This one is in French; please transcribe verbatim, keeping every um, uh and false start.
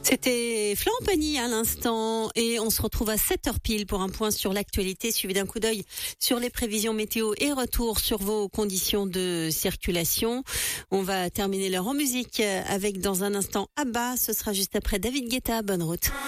C'était Florent Pagny à l'instant et on se retrouve à sept heures pile pour un point sur l'actualité suivi d'un coup d'œil sur les prévisions météo et retour sur vos conditions de circulation. On va terminer l'heure en musique avec dans un instant Abba, ce sera juste après David Guetta. Bonne route.